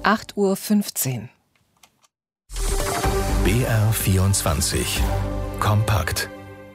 8:15 Uhr. BR24 Kompakt.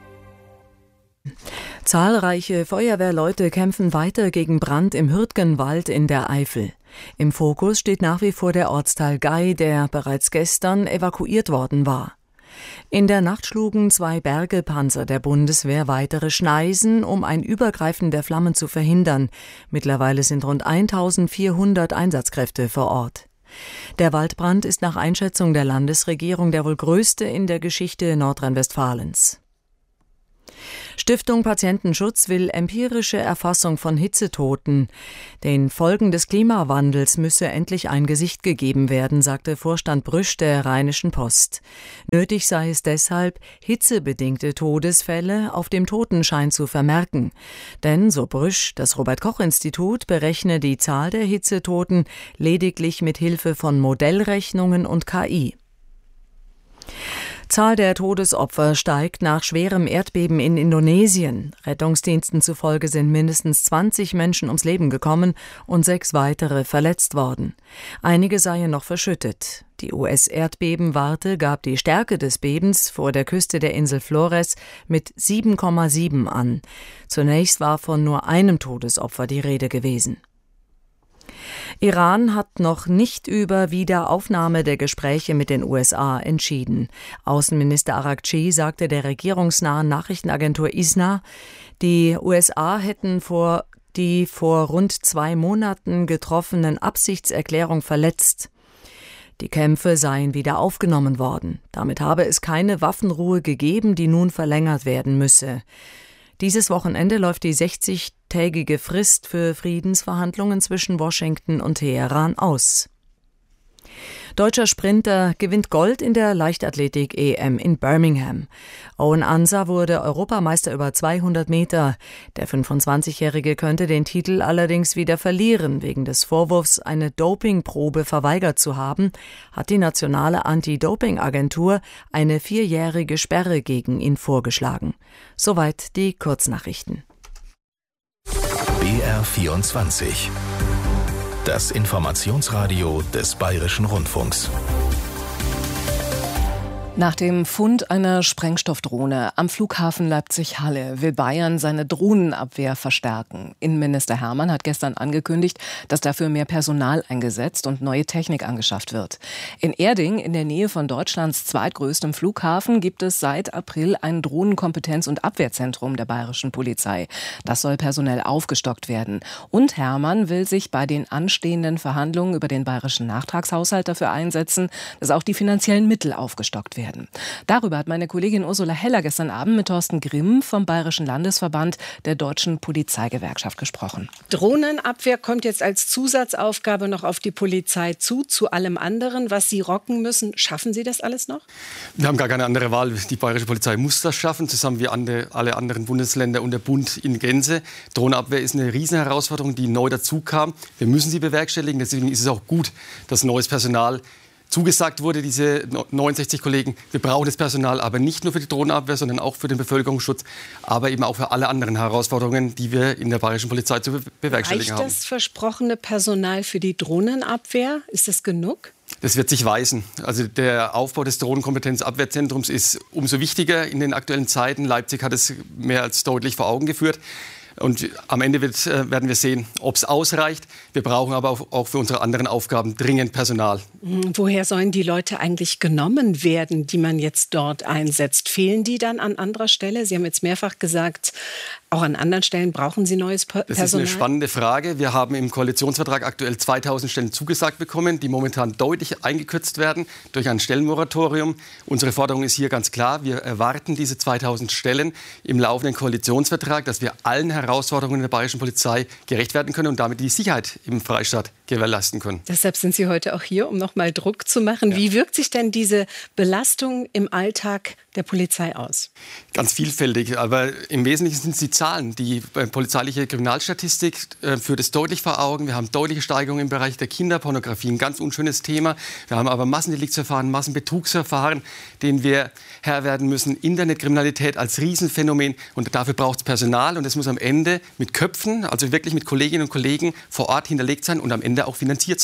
Zahlreiche Feuerwehrleute kämpfen weiter gegen Brand im Hürtgenwald in der Eifel. Im Fokus steht nach wie vor der Ortsteil Gay, der bereits gestern evakuiert worden war. In der Nacht schlugen 2 Bergepanzer der Bundeswehr weitere Schneisen, um ein Übergreifen der Flammen zu verhindern. Mittlerweile sind rund 1400 Einsatzkräfte vor Ort. Der Waldbrand ist nach Einschätzung der Landesregierung der wohl größte in der Geschichte Nordrhein-Westfalens. Stiftung Patientenschutz will empirische Erfassung von Hitzetoten. Den Folgen des Klimawandels müsse endlich ein Gesicht gegeben werden, sagte Vorstand Brüsch der Rheinischen Post. Nötig sei es deshalb, hitzebedingte Todesfälle auf dem Totenschein zu vermerken. Denn, so Brüsch, das Robert-Koch-Institut berechne die Zahl der Hitzetoten lediglich mit Hilfe von Modellrechnungen und KI. Zahl der Todesopfer steigt nach schwerem Erdbeben in Indonesien. Rettungsdiensten zufolge sind mindestens 20 Menschen ums Leben gekommen und 6 weitere verletzt worden. Einige seien noch verschüttet. Die US-Erdbebenwarte gab die Stärke des Bebens vor der Küste der Insel Flores mit 7,7 an. Zunächst war von nur einem Todesopfer die Rede gewesen. Iran hat noch nicht über Wiederaufnahme der Gespräche mit den USA entschieden. Außenminister Araghchi sagte der regierungsnahen Nachrichtenagentur ISNA, die USA hätten die vor rund 2 Monaten getroffenen Absichtserklärung verletzt. Die Kämpfe seien wieder aufgenommen worden. Damit habe es keine Waffenruhe gegeben, die nun verlängert werden müsse. Dieses Wochenende läuft die 60-tägige Frist für Friedensverhandlungen zwischen Washington und Teheran aus. Deutscher Sprinter gewinnt Gold in der Leichtathletik-EM in Birmingham. Owen Ansah wurde Europameister über 200 Meter. Der 25-Jährige könnte den Titel allerdings wieder verlieren. Wegen des Vorwurfs, eine Dopingprobe verweigert zu haben, hat die nationale Anti-Doping-Agentur eine 4-jährige Sperre gegen ihn vorgeschlagen. Soweit die Kurznachrichten. BR24 Das Informationsradio des Bayerischen Rundfunks. Nach dem Fund einer Sprengstoffdrohne am Flughafen Leipzig-Halle will Bayern seine Drohnenabwehr verstärken. Innenminister Hermann hat gestern angekündigt, dass dafür mehr Personal eingesetzt und neue Technik angeschafft wird. In Erding, in der Nähe von Deutschlands zweitgrößtem Flughafen, gibt es seit April ein Drohnenkompetenz- und Abwehrzentrum der bayerischen Polizei. Das soll personell aufgestockt werden. Und Hermann will sich bei den anstehenden Verhandlungen über den bayerischen Nachtragshaushalt dafür einsetzen, dass auch die finanziellen Mittel aufgestockt werden. Darüber hat meine Kollegin Ursula Heller gestern Abend mit Thorsten Grimm vom Bayerischen Landesverband der Deutschen Polizeigewerkschaft gesprochen. Drohnenabwehr kommt jetzt als Zusatzaufgabe noch auf die Polizei zu allem anderen, was sie rocken müssen. Schaffen Sie das alles noch? Wir haben gar keine andere Wahl. Die Bayerische Polizei muss das schaffen, zusammen wie alle anderen Bundesländer und der Bund in Gänze. Drohnenabwehr ist eine Riesenherausforderung, die neu dazu kam. Wir müssen sie bewerkstelligen. Deswegen ist es auch gut, dass neues Personal zugesagt wurde, diese 69 Kollegen. Wir brauchen das Personal aber nicht nur für die Drohnenabwehr, sondern auch für den Bevölkerungsschutz, aber eben auch für alle anderen Herausforderungen, die wir in der Bayerischen Polizei zu bewerkstelligen haben. Reicht das versprochene Personal für die Drohnenabwehr? Ist das genug? Das wird sich weisen. Also der Aufbau des Drohnenkompetenzabwehrzentrums ist umso wichtiger in den aktuellen Zeiten. Leipzig hat es mehr als deutlich vor Augen geführt. Und am Ende werden wir sehen, ob es ausreicht. Wir brauchen aber auch für unsere anderen Aufgaben dringend Personal. Woher sollen die Leute eigentlich genommen werden, die man jetzt dort einsetzt? Fehlen die dann an anderer Stelle? Sie haben jetzt mehrfach gesagt, auch an anderen Stellen brauchen Sie neues Personal? Das ist eine spannende Frage. Wir haben im Koalitionsvertrag aktuell 2000 Stellen zugesagt bekommen, die momentan deutlich eingekürzt werden durch ein Stellenmoratorium. Unsere Forderung ist hier ganz klar. Wir erwarten diese 2000 Stellen im laufenden Koalitionsvertrag, dass wir allen Herausforderungen der bayerischen Polizei gerecht werden können und damit die Sicherheit im Freistaat gewährleisten können. Deshalb sind Sie heute auch hier, um noch mal Druck zu machen. Ja. Wie wirkt sich denn diese Belastung im Alltag der Polizei aus? Ganz vielfältig, aber im Wesentlichen sind es die Zahlen. Die polizeiliche Kriminalstatistik führt es deutlich vor Augen. Wir haben deutliche Steigerungen im Bereich der Kinderpornografie, ein ganz unschönes Thema. Wir haben aber Massendeliktsverfahren, Massenbetrugsverfahren, denen wir Herr werden müssen. Internetkriminalität als Riesenphänomen und dafür braucht es Personal und es muss am Ende mit Köpfen, also wirklich mit Kolleginnen und Kollegen vor Ort hinterlegt sein und am Ende auch finanziert sein.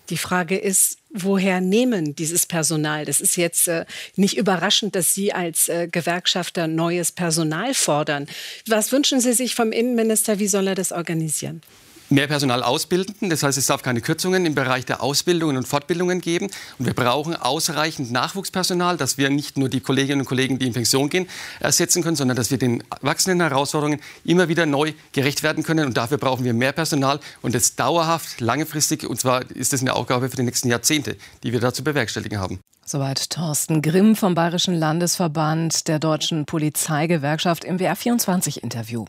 Die Frage ist, woher nehmen dieses Personal? Das ist jetzt nicht überraschend, dass Sie als Gewerkschafter neues Personal fordern. Was wünschen Sie sich vom Innenminister? Wie soll er das organisieren? Mehr Personal ausbilden, das heißt, es darf keine Kürzungen im Bereich der Ausbildungen und Fortbildungen geben. Und wir brauchen ausreichend Nachwuchspersonal, dass wir nicht nur die Kolleginnen und Kollegen, die in Pension gehen, ersetzen können, sondern dass wir den wachsenden Herausforderungen immer wieder neu gerecht werden können. Und dafür brauchen wir mehr Personal und das dauerhaft, langfristig. Und zwar ist das eine Aufgabe für die nächsten Jahrzehnte, die wir da zu bewerkstelligen haben. Soweit Thorsten Grimm vom Bayerischen Landesverband der Deutschen Polizeigewerkschaft im WR24-Interview.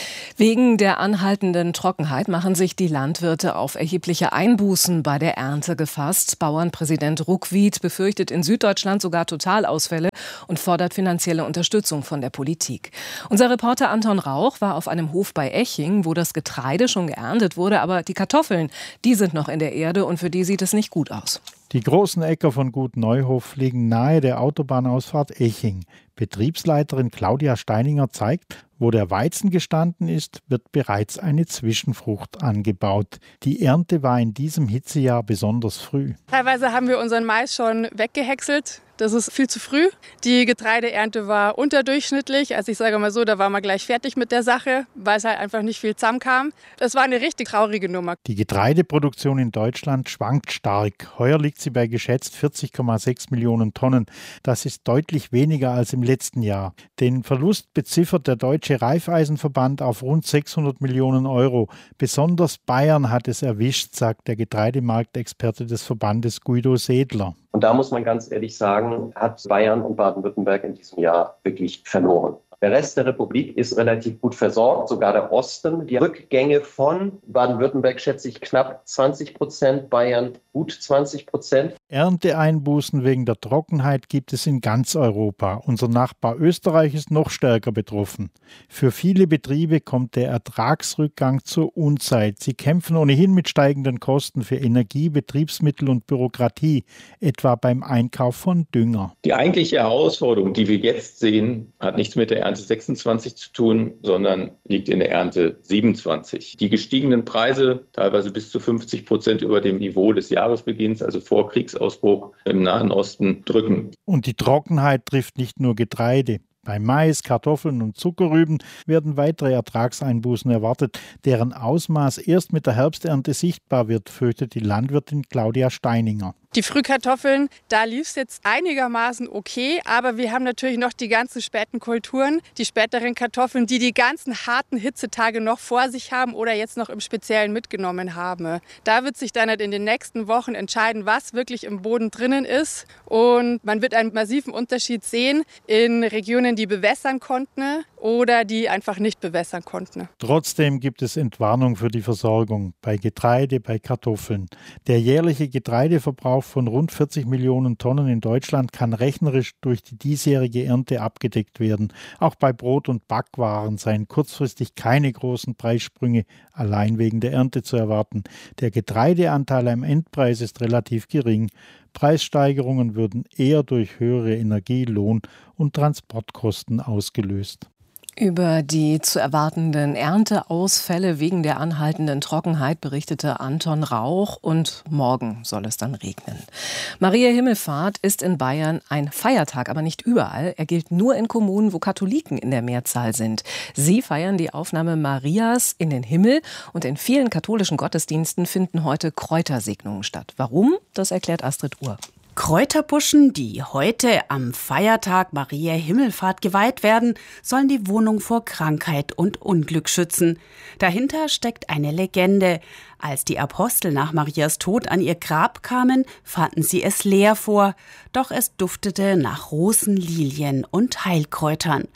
Wegen der anhaltenden Trockenheit machen sich die Landwirte auf erhebliche Einbußen bei der Ernte gefasst. Bauernpräsident Ruckwied befürchtet in Süddeutschland sogar Totalausfälle und fordert finanzielle Unterstützung von der Politik. Unser Reporter Anton Rauch war auf einem Hof bei Eching, wo das Getreide schon geerntet wurde, aber die Kartoffeln, die sind noch in der Erde und für die sieht es nicht gut aus. Die großen Äcker von Gut Neuhof liegen nahe der Autobahnausfahrt Eching. Betriebsleiterin Claudia Steininger zeigt, wo der Weizen gestanden ist, wird bereits eine Zwischenfrucht angebaut. Die Ernte war in diesem Hitzejahr besonders früh. Teilweise haben wir unseren Mais schon weggehäckselt. Das ist viel zu früh. Die Getreideernte war unterdurchschnittlich. Also ich sage mal so, da waren wir gleich fertig mit der Sache, weil es halt einfach nicht viel zusammenkam. Das war eine richtig traurige Nummer. Die Getreideproduktion in Deutschland schwankt stark. Heuer liegt sie bei geschätzt 40,6 Millionen Tonnen. Das ist deutlich weniger als im letzten Jahr. Den Verlust beziffert der Deutsche Raiffeisenverband auf rund 600 Millionen Euro. Besonders Bayern hat es erwischt, sagt der Getreidemarktexperte des Verbandes Guido Sedler. Und da muss man ganz ehrlich sagen, hat Bayern und Baden-Württemberg in diesem Jahr wirklich verloren. Der Rest der Republik ist relativ gut versorgt, sogar der Osten. Die Rückgänge von Baden-Württemberg schätze ich knapp 20%, Bayern gut 20%. Ernteeinbußen wegen der Trockenheit gibt es in ganz Europa. Unser Nachbar Österreich ist noch stärker betroffen. Für viele Betriebe kommt der Ertragsrückgang zur Unzeit. Sie kämpfen ohnehin mit steigenden Kosten für Energie, Betriebsmittel und Bürokratie, etwa beim Einkauf von Dünger. Die eigentliche Herausforderung, die wir jetzt sehen, hat nichts mit der Ernte 26 zu tun, sondern liegt in der Ernte 27. Die gestiegenen Preise, teilweise bis zu 50% über dem Niveau des Jahresbeginns, also vor Kriegsausbruch im Nahen Osten, drücken. Und die Trockenheit trifft nicht nur Getreide. Bei Mais, Kartoffeln und Zuckerrüben werden weitere Ertragseinbußen erwartet, deren Ausmaß erst mit der Herbsternte sichtbar wird, fürchtet die Landwirtin Claudia Steininger. Die Frühkartoffeln, da lief es jetzt einigermaßen okay, aber wir haben natürlich noch die ganzen späten Kulturen, die späteren Kartoffeln, die die ganzen harten Hitzetage noch vor sich haben oder jetzt noch im Speziellen mitgenommen haben. Da wird sich dann halt in den nächsten Wochen entscheiden, was wirklich im Boden drinnen ist, und man wird einen massiven Unterschied sehen in Regionen, die bewässern konnten oder die einfach nicht bewässern konnten. Trotzdem gibt es Entwarnung für die Versorgung bei Getreide, bei Kartoffeln. Der jährliche Getreideverbrauch von rund 40 Millionen Tonnen in Deutschland kann rechnerisch durch die diesjährige Ernte abgedeckt werden. Auch bei Brot- und Backwaren seien kurzfristig keine großen Preissprünge allein wegen der Ernte zu erwarten. Der Getreideanteil am Endpreis ist relativ gering. Preissteigerungen würden eher durch höhere Energie-, Lohn- und Transportkosten ausgelöst. Über die zu erwartenden Ernteausfälle wegen der anhaltenden Trockenheit berichtete Anton Rauch, und morgen soll es dann regnen. Maria Himmelfahrt ist in Bayern ein Feiertag, aber nicht überall. Er gilt nur in Kommunen, wo Katholiken in der Mehrzahl sind. Sie feiern die Aufnahme Marias in den Himmel, und in vielen katholischen Gottesdiensten finden heute Kräutersegnungen statt. Warum? Das erklärt Astrid Uhr. Kräuterbuschen, die heute am Feiertag Maria Himmelfahrt geweiht werden, sollen die Wohnung vor Krankheit und Unglück schützen. Dahinter steckt eine Legende. Als die Apostel nach Marias Tod an ihr Grab kamen, fanden sie es leer vor, doch es duftete nach Rosen, Lilien und Heilkräutern.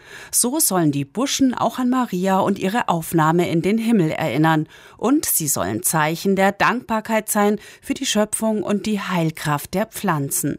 So sollen die Buschen auch an Maria und ihre Aufnahme in den Himmel erinnern. Und sie sollen Zeichen der Dankbarkeit sein für die Schöpfung und die Heilkraft der Pflanzen.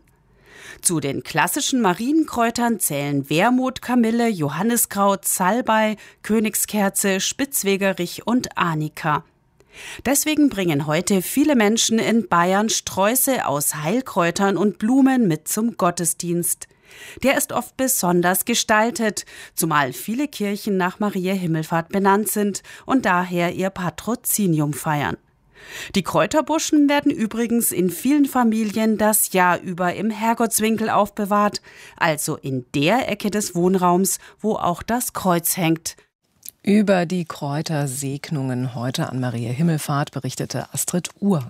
Zu den klassischen Marienkräutern zählen Wermut, Kamille, Johanniskraut, Salbei, Königskerze, Spitzwegerich und Arnika. Deswegen bringen heute viele Menschen in Bayern Sträuße aus Heilkräutern und Blumen mit zum Gottesdienst. Der ist oft besonders gestaltet, zumal viele Kirchen nach Maria Himmelfahrt benannt sind und daher ihr Patrozinium feiern. Die Kräuterbuschen werden übrigens in vielen Familien das Jahr über im Herrgottswinkel aufbewahrt, also in der Ecke des Wohnraums, wo auch das Kreuz hängt. Über die Kräutersegnungen heute an Maria Himmelfahrt berichtete Astrid Uhr.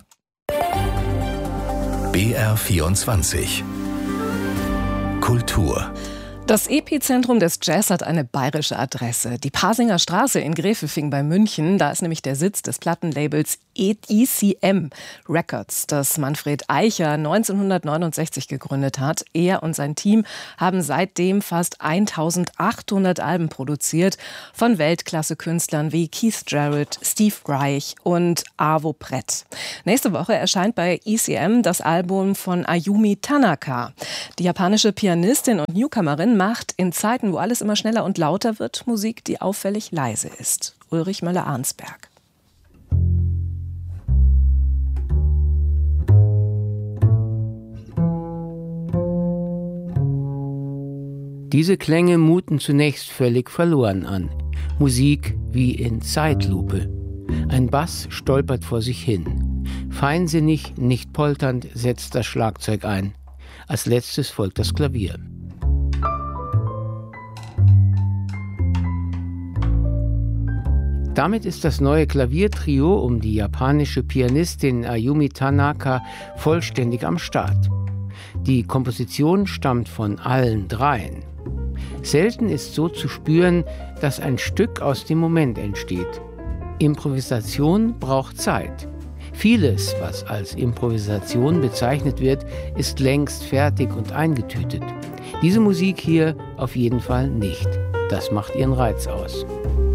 BR24 Kultur. Das Epizentrum des Jazz hat eine bayerische Adresse. Die Pasinger Straße in Gräfelfing bei München. Da ist nämlich der Sitz des Plattenlabels ECM Records, das Manfred Eicher 1969 gegründet hat. Er und sein Team haben seitdem fast 1800 Alben produziert von Weltklasse-Künstlern wie Keith Jarrett, Steve Reich und Arvo Pärt. Nächste Woche erscheint bei ECM das Album von Ayumi Tanaka. Die japanische Pianistin und Newcomerin macht in Zeiten, wo alles immer schneller und lauter wird, Musik, die auffällig leise ist. Ulrich Möller-Arnsberg. Diese Klänge muten zunächst völlig verloren an. Musik wie in Zeitlupe. Ein Bass stolpert vor sich hin. Feinsinnig, nicht polternd setzt das Schlagzeug ein. Als letztes folgt das Klavier. Damit ist das neue Klaviertrio um die japanische Pianistin Ayumi Tanaka vollständig am Start. Die Komposition stammt von allen dreien. Selten ist so zu spüren, dass ein Stück aus dem Moment entsteht. Improvisation braucht Zeit. Vieles, was als Improvisation bezeichnet wird, ist längst fertig und eingetütet. Diese Musik hier auf jeden Fall nicht. Das macht ihren Reiz aus.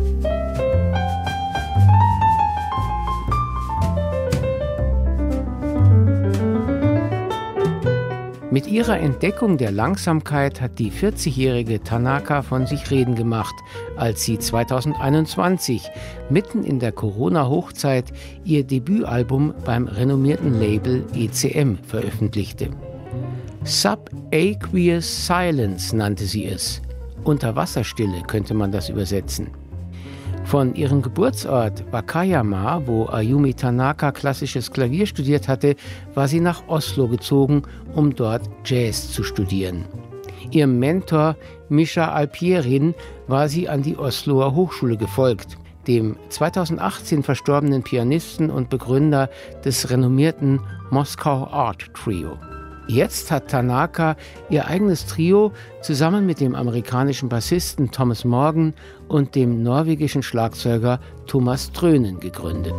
Mit ihrer Entdeckung der Langsamkeit hat die 40-jährige Tanaka von sich reden gemacht, als sie 2021, mitten in der Corona-Hochzeit, ihr Debütalbum beim renommierten Label ECM veröffentlichte. Subaqueous Silence nannte sie es. Unterwasserstille könnte man das übersetzen. Von ihrem Geburtsort Wakayama, wo Ayumi Tanaka klassisches Klavier studiert hatte, war sie nach Oslo gezogen, um dort Jazz zu studieren. Ihrem Mentor Misha Alpierin war sie an die Osloer Hochschule gefolgt, dem 2018 verstorbenen Pianisten und Begründer des renommierten Moskau Art Trio. Jetzt hat Tanaka ihr eigenes Trio zusammen mit dem amerikanischen Bassisten Thomas Morgan und dem norwegischen Schlagzeuger Thomas Trönen gegründet.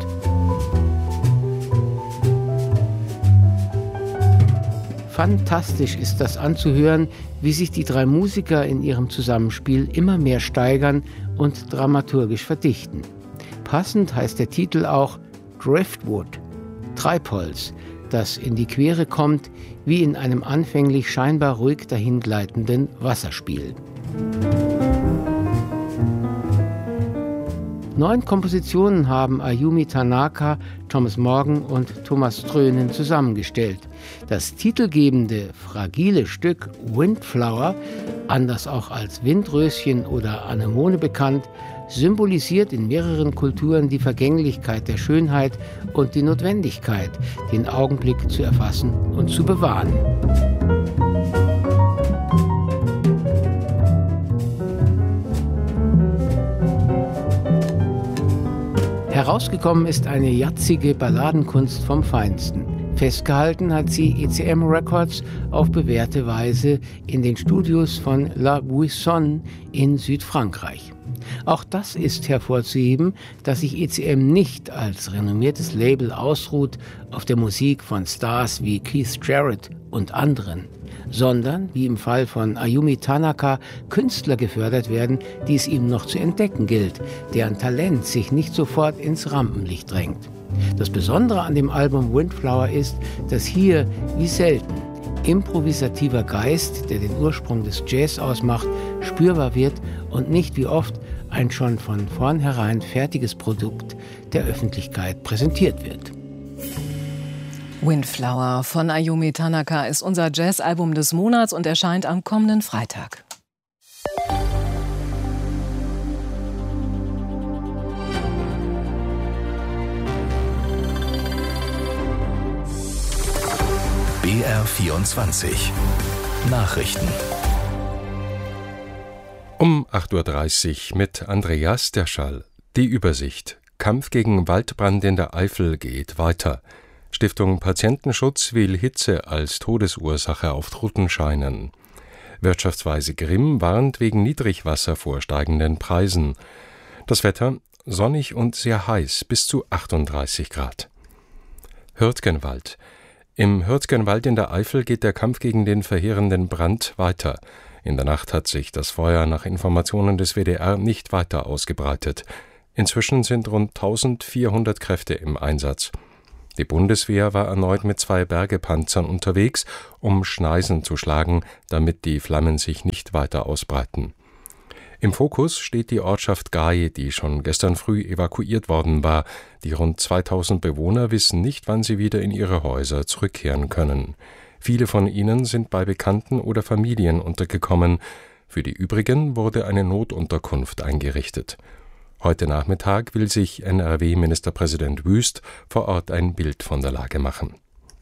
Fantastisch ist das anzuhören, wie sich die drei Musiker in ihrem Zusammenspiel immer mehr steigern und dramaturgisch verdichten. Passend heißt der Titel auch Driftwood, Treibholz, das in die Quere kommt, wie in einem anfänglich scheinbar ruhig dahingleitenden Wasserspiel. 9 Kompositionen haben Ayumi Tanaka, Thomas Morgan und Thomas Trönen zusammengestellt. Das titelgebende, fragile Stück Windflower, anders auch als Windröschen oder Anemone bekannt, symbolisiert in mehreren Kulturen die Vergänglichkeit der Schönheit und die Notwendigkeit, den Augenblick zu erfassen und zu bewahren. Herausgekommen ist eine jazzige Balladenkunst vom Feinsten. Festgehalten hat sie ECM Records auf bewährte Weise in den Studios von La Buisson in Südfrankreich. Auch das ist hervorzuheben, dass sich ECM nicht als renommiertes Label ausruht auf der Musik von Stars wie Keith Jarrett und anderen, sondern, wie im Fall von Ayumi Tanaka, Künstler gefördert werden, die es ihm noch zu entdecken gilt, deren Talent sich nicht sofort ins Rampenlicht drängt. Das Besondere an dem Album Windflower ist, dass hier, wie selten, improvisativer Geist, der den Ursprung des Jazz ausmacht, spürbar wird und nicht wie oft ein schon von vornherein fertiges Produkt der Öffentlichkeit präsentiert wird. Windflower von Ayumi Tanaka ist unser Jazzalbum des Monats und erscheint am kommenden Freitag. HR24 Nachrichten. Um 8.30 Uhr mit Andreas Derschall. Die Übersicht. Kampf gegen Waldbrand in der Eifel geht weiter. Stiftung Patientenschutz will Hitze als Todesursache auf Totenscheinen. Wirtschaftsweise Grimm warnt wegen Niedrigwasser vor steigenden Preisen. Das Wetter sonnig und sehr heiß, bis zu 38 Grad. Hürtgenwald. Im Hürtgenwald in der Eifel geht der Kampf gegen den verheerenden Brand weiter. In der Nacht hat sich das Feuer nach Informationen des WDR nicht weiter ausgebreitet. Inzwischen sind rund 1400 Kräfte im Einsatz. Die Bundeswehr war erneut mit 2 Bergepanzern unterwegs, um Schneisen zu schlagen, damit die Flammen sich nicht weiter ausbreiten. Im Fokus steht die Ortschaft Gaye, die schon gestern früh evakuiert worden war. Die rund 2000 Bewohner wissen nicht, wann sie wieder in ihre Häuser zurückkehren können. Viele von ihnen sind bei Bekannten oder Familien untergekommen. Für die übrigen wurde eine Notunterkunft eingerichtet. Heute Nachmittag will sich NRW-Ministerpräsident Wüst vor Ort ein Bild von der Lage machen.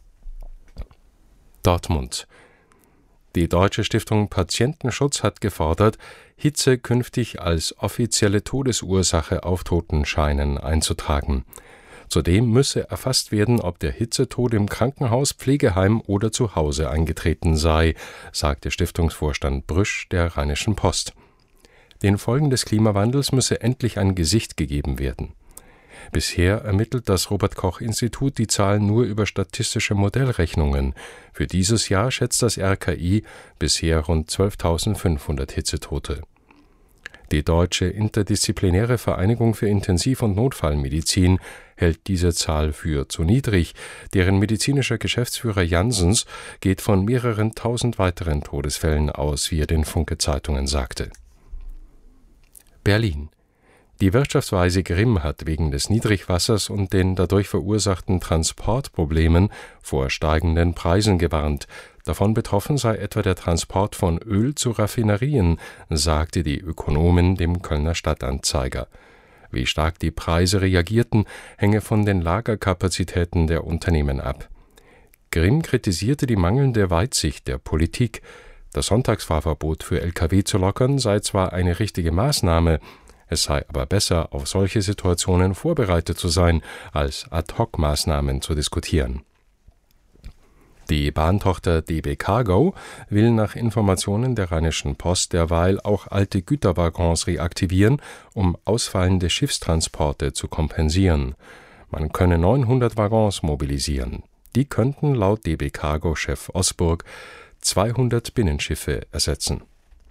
Dortmund. Die Deutsche Stiftung Patientenschutz hat gefordert, Hitze künftig als offizielle Todesursache auf Totenscheinen einzutragen. Zudem müsse erfasst werden, ob der Hitzetod im Krankenhaus, Pflegeheim oder zu Hause eingetreten sei, sagte Stiftungsvorstand Brüsch der Rheinischen Post. Den Folgen des Klimawandels müsse endlich ein Gesicht gegeben werden. Bisher ermittelt das Robert-Koch-Institut die Zahlen nur über statistische Modellrechnungen. Für dieses Jahr schätzt das RKI bisher rund 12.500 Hitzetote. Die Deutsche Interdisziplinäre Vereinigung für Intensiv- und Notfallmedizin hält diese Zahl für zu niedrig. Deren medizinischer Geschäftsführer Janssens geht von mehreren tausend weiteren Todesfällen aus, wie er den Funke-Zeitungen sagte. Berlin. Die Wirtschaftsweise Grimm hat wegen des Niedrigwassers und den dadurch verursachten Transportproblemen vor steigenden Preisen gewarnt. Davon betroffen sei etwa der Transport von Öl zu Raffinerien, sagte die Ökonomin dem Kölner Stadtanzeiger. Wie stark die Preise reagierten, hänge von den Lagerkapazitäten der Unternehmen ab. Grimm kritisierte die mangelnde Weitsicht der Politik. Das Sonntagsfahrverbot für Lkw zu lockern sei zwar eine richtige Maßnahme, es sei aber besser, auf solche Situationen vorbereitet zu sein, als Ad-hoc-Maßnahmen zu diskutieren. Die Bahntochter DB Cargo will nach Informationen der Rheinischen Post derweil auch alte Güterwaggons reaktivieren, um ausfallende Schiffstransporte zu kompensieren. Man könne 900 Waggons mobilisieren. Die könnten laut DB Cargo-Chef Osburg 200 Binnenschiffe ersetzen.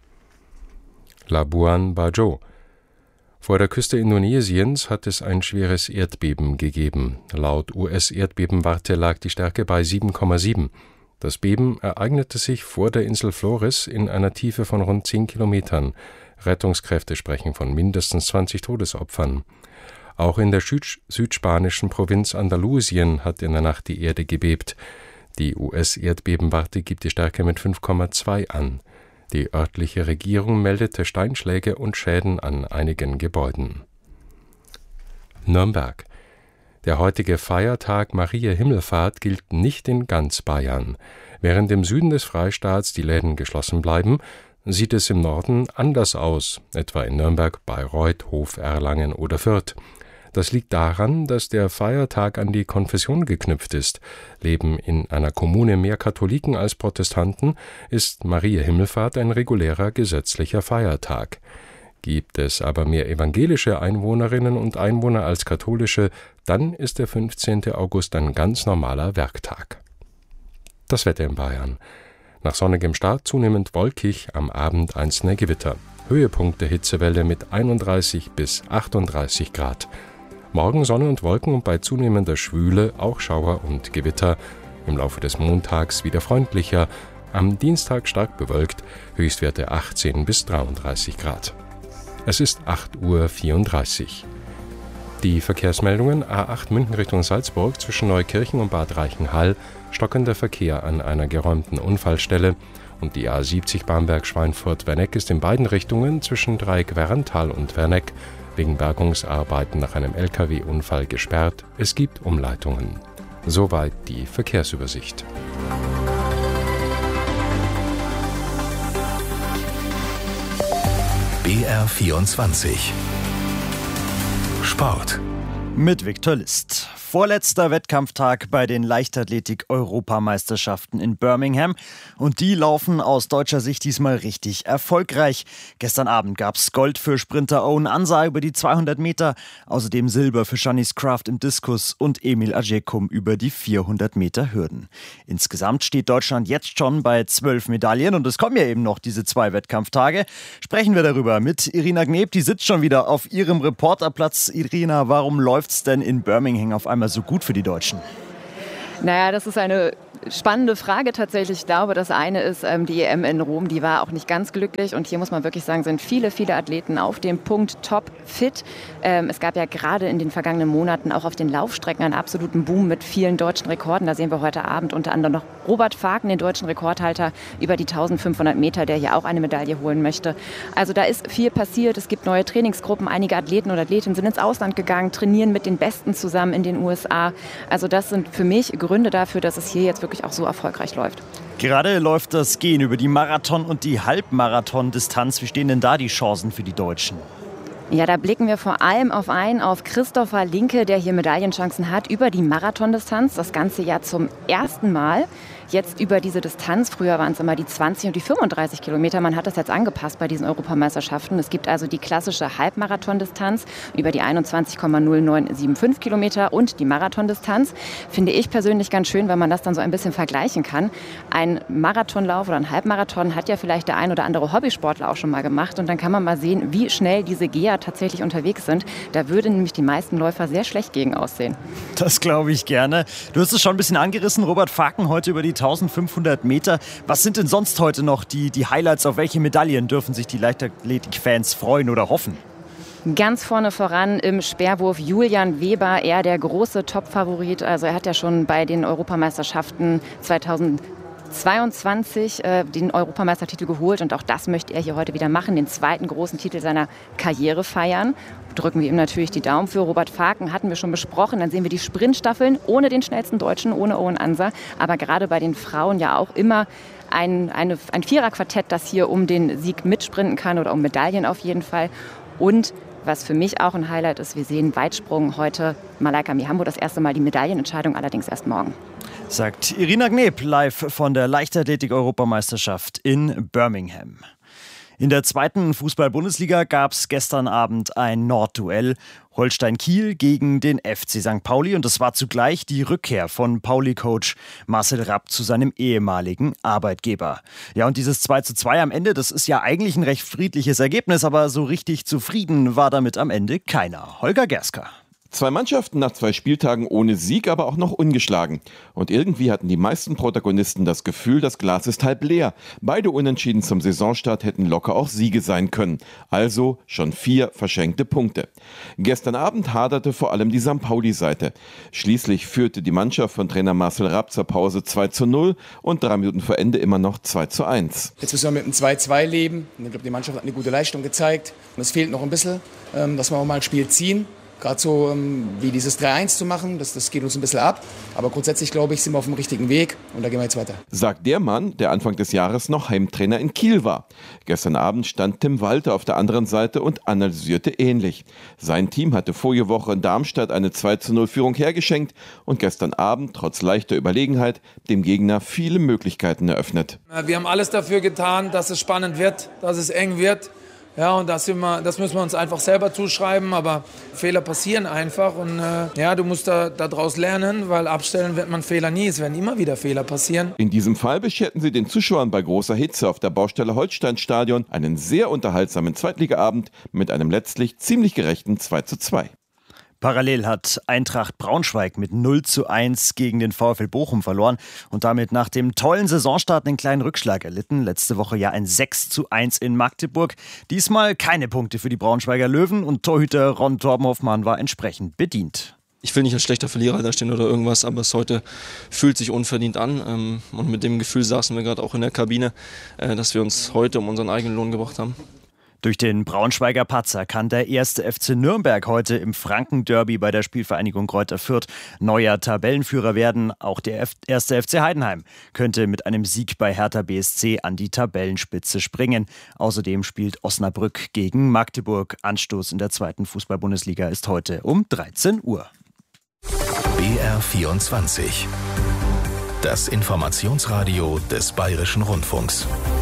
Labuan Bajo. Vor der Küste Indonesiens hat es ein schweres Erdbeben gegeben. Laut US-Erdbebenwarte lag die Stärke bei 7,7. Das Beben ereignete sich vor der Insel Flores in einer Tiefe von rund 10 Kilometern. Rettungskräfte sprechen von mindestens 20 Todesopfern. Auch in der südspanischen Provinz Andalusien hat in der Nacht die Erde gebebt. Die US-Erdbebenwarte gibt die Stärke mit 5,2 an. Die örtliche Regierung meldete Steinschläge und Schäden an einigen Gebäuden. Nürnberg. Der heutige Feiertag Mariä Himmelfahrt gilt nicht in ganz Bayern. Während im Süden des Freistaats die Läden geschlossen bleiben, sieht es im Norden anders aus, etwa in Nürnberg, Bayreuth, Hof, Erlangen oder Fürth. Das liegt daran, dass der Feiertag an die Konfession geknüpft ist. Leben in einer Kommune mehr Katholiken als Protestanten, ist Mariä Himmelfahrt ein regulärer gesetzlicher Feiertag. Gibt es aber mehr evangelische Einwohnerinnen und Einwohner als katholische, dann ist der 15. August ein ganz normaler Werktag. Das Wetter in Bayern. Nach sonnigem Start zunehmend wolkig, am Abend einzelne Gewitter. Höhepunkt der Hitzewelle mit 31 bis 38 Grad. Morgen Sonne und Wolken und bei zunehmender Schwüle auch Schauer und Gewitter. Im Laufe des Montags wieder freundlicher. Am Dienstag stark bewölkt, Höchstwerte 18 bis 33 Grad. Es ist 8:34 Uhr. Die Verkehrsmeldungen: A8 München Richtung Salzburg zwischen Neukirchen und Bad Reichenhall, stockender Verkehr an einer geräumten Unfallstelle. Und die A70 Bamberg-Schweinfurt-Werneck ist in beiden Richtungen zwischen Dreieck-Werrental und Werneck wegen Bergungsarbeiten nach einem Lkw-Unfall gesperrt. Es gibt Umleitungen. Soweit die Verkehrsübersicht. BR24 Sport mit Viktor List. Vorletzter Wettkampftag bei den Leichtathletik-Europameisterschaften in Birmingham. Und die laufen aus deutscher Sicht diesmal richtig erfolgreich. Gestern Abend gab's Gold für Sprinter Owen Ansah über die 200 Meter. Außerdem Silber für Shanice Kraft im Diskus und Emil Ajekum über die 400 Meter Hürden. Insgesamt steht Deutschland jetzt schon bei 12 Medaillen. Und es kommen ja eben noch diese 2 Wettkampftage. Sprechen wir darüber mit Irina Gneb. Die sitzt schon wieder auf ihrem Reporterplatz. Irina, warum läuft's denn in Birmingham auf einmal so gut für die Deutschen? Naja, das ist eine spannende Frage tatsächlich. Ich glaube, das eine ist die EM in Rom, die war auch nicht ganz glücklich. Und hier muss man wirklich sagen, sind viele Athleten auf dem Punkt top fit. Es gab ja gerade in den vergangenen Monaten auch auf den Laufstrecken einen absoluten Boom mit vielen deutschen Rekorden. Da sehen wir heute Abend unter anderem noch Robert Faken, den deutschen Rekordhalter über die 1500 Meter, der hier auch eine Medaille holen möchte. Also da ist viel passiert. Es gibt neue Trainingsgruppen. Einige Athleten und Athletinnen sind ins Ausland gegangen, trainieren mit den Besten zusammen in den USA. Also das sind für mich Gründe dafür, dass es hier jetzt wirklich auch so erfolgreich läuft. Gerade läuft das Gehen über die Marathon- und die Halbmarathon-Distanz. Wie stehen denn da die Chancen für die Deutschen? Ja, da blicken wir vor allem auf Christopher Linke, der hier Medaillenchancen hat über die Marathondistanz. Das Ganze ja zum ersten Mal. Jetzt über diese Distanz. Früher waren es immer die 20 und die 35 Kilometer. Man hat das jetzt angepasst bei diesen Europameisterschaften. Es gibt also die klassische Halbmarathondistanz über die 21,0975 Kilometer und die Marathondistanz. Finde ich persönlich ganz schön, weil man das dann so ein bisschen vergleichen kann. Ein Marathonlauf oder ein Halbmarathon hat ja vielleicht der ein oder andere Hobbysportler auch schon mal gemacht. Und dann kann man mal sehen, wie schnell diese Geher tatsächlich unterwegs sind. Da würden nämlich die meisten Läufer sehr schlecht gegen aussehen. Das glaube ich gerne. Du hast es schon ein bisschen angerissen. Robert Faken heute über die 1500 Meter. Was sind denn sonst heute noch die Highlights? Auf welche Medaillen dürfen sich die Leichtathletik-Fans freuen oder hoffen? Ganz vorne voran im Speerwurf Julian Weber, er der große Top-Favorit. Also er hat ja schon bei den Europameisterschaften 2022 den Europameistertitel geholt und auch das möchte er hier heute wieder machen, den zweiten großen Titel seiner Karriere feiern. Drücken wir ihm natürlich die Daumen für. Robert Faken hatten wir schon besprochen. Dann sehen wir die Sprintstaffeln ohne den schnellsten Deutschen, ohne Owen Ansah. Aber gerade bei den Frauen ja auch immer ein Viererquartett, das hier um den Sieg mitsprinten kann oder um Medaillen auf jeden Fall. Und was für mich auch ein Highlight ist, wir sehen Weitsprung heute. Malaika Mihambo das erste Mal, die Medaillenentscheidung allerdings erst morgen. Sagt Irina Gneb live von der Leichtathletik-Europameisterschaft in Birmingham. In der 2. Fußball-Bundesliga gab es gestern Abend ein Nordduell. Holstein Kiel gegen den FC St. Pauli. Und das war zugleich die Rückkehr von Pauli-Coach Marcel Rapp zu seinem ehemaligen Arbeitgeber. Ja, und dieses 2:2 am Ende, das ist ja eigentlich ein recht friedliches Ergebnis. Aber so richtig zufrieden war damit am Ende keiner. Holger Gerska. 2 Mannschaften nach 2 Spieltagen ohne Sieg, aber auch noch ungeschlagen. Und irgendwie hatten die meisten Protagonisten das Gefühl, das Glas ist halb leer. Beide Unentschieden zum Saisonstart hätten locker auch Siege sein können. Also schon 4 verschenkte Punkte. Gestern Abend haderte vor allem die St. Pauli-Seite. Schließlich führte die Mannschaft von Trainer Marcel Rapp zur Pause 2:0 und 3 Minuten vor Ende immer noch 2:1. Jetzt müssen wir mit einem 2:2 leben. Ich glaube, die Mannschaft hat eine gute Leistung gezeigt. Und es fehlt noch ein bisschen, dass wir auch mal ein Spiel ziehen. Gerade so wie dieses 3:1 zu machen, das geht uns ein bisschen ab. Aber grundsätzlich, glaube ich, sind wir auf dem richtigen Weg und da gehen wir jetzt weiter. Sagt der Mann, der Anfang des Jahres noch Heimtrainer in Kiel war. Gestern Abend stand Tim Walter auf der anderen Seite und analysierte ähnlich. Sein Team hatte vorige Woche in Darmstadt eine 2:0-Führung hergeschenkt und gestern Abend, trotz leichter Überlegenheit, dem Gegner viele Möglichkeiten eröffnet. Wir haben alles dafür getan, dass es spannend wird, dass es eng wird. Ja, und das müssen wir uns einfach selber zuschreiben, aber Fehler passieren einfach und du musst daraus lernen, weil abstellen wird man Fehler nie, es werden immer wieder Fehler passieren. In diesem Fall bescherten sie den Zuschauern bei großer Hitze auf der Baustelle Holsteinstadion einen sehr unterhaltsamen Zweitligaabend mit einem letztlich ziemlich gerechten 2:2. Parallel hat Eintracht Braunschweig mit 0:1 gegen den VfL Bochum verloren und damit nach dem tollen Saisonstart einen kleinen Rückschlag erlitten. Letzte Woche ja ein 6:1 in Magdeburg. Diesmal keine Punkte für die Braunschweiger Löwen und Torhüter Ron Torbenhoffmann war entsprechend bedient. Ich will nicht als schlechter Verlierer da stehen oder irgendwas, aber es heute fühlt sich unverdient an. Und mit dem Gefühl saßen wir gerade auch in der Kabine, dass wir uns heute um unseren eigenen Lohn gebracht haben. Durch den Braunschweiger Patzer kann der 1. FC Nürnberg heute im Franken-Derby bei der Spielvereinigung Greuther Fürth neuer Tabellenführer werden. Auch der 1. FC Heidenheim könnte mit einem Sieg bei Hertha BSC an die Tabellenspitze springen. Außerdem spielt Osnabrück gegen Magdeburg. Anstoß in der 2. Fußball-Bundesliga ist heute um 13 Uhr. BR24. Das Informationsradio des Bayerischen Rundfunks.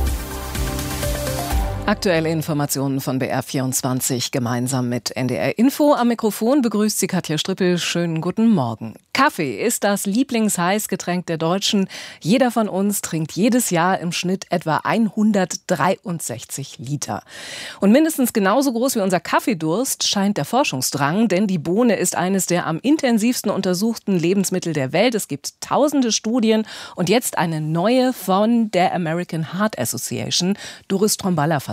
Aktuelle Informationen von BR24 gemeinsam mit NDR Info. Am Mikrofon begrüßt sie Katja Strippel. Schönen guten Morgen. Kaffee ist das Lieblingsheißgetränk der Deutschen. Jeder von uns trinkt jedes Jahr im Schnitt etwa 163 Liter. Und mindestens genauso groß wie unser Kaffeedurst scheint der Forschungsdrang, denn die Bohne ist eines der am intensivsten untersuchten Lebensmittel der Welt. Es gibt tausende Studien und jetzt eine neue von der American Heart Association. Doris Tromballa